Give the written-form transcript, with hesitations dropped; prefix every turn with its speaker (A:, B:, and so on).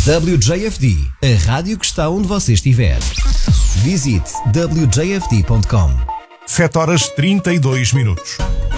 A: WJFD, a rádio que está onde você estiver. Visite wjfd.com.
B: 7 horas 32 minutos.